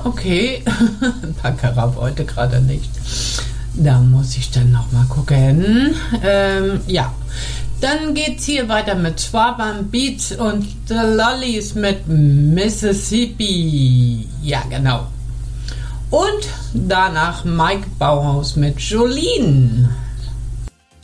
okay. Baccarat wollte gerade nicht. Da muss ich dann nochmal gucken. Ja. Dann geht's hier weiter mit Schwaben Beats und The Lollies mit Mississippi. Ja, genau. Und danach Mike Bauhaus mit Jolene.